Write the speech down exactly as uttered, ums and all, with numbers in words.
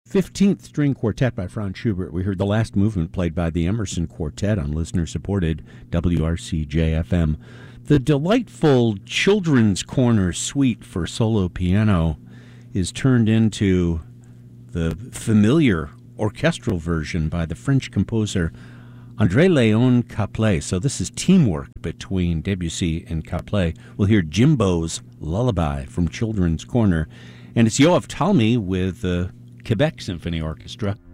fifteenth String Quartet by Franz Schubert. We heard the last movement played by the Emerson Quartet on listener-supported W R C J F M. The delightful Children's Corner suite for solo piano is turned into the familiar orchestral version by the French composer André-Léon Caplet. So this is teamwork between Debussy and Caplet. We'll hear Jimbo's Lullaby from Children's Corner. And it's Yoav Talmi with the Quebec Symphony Orchestra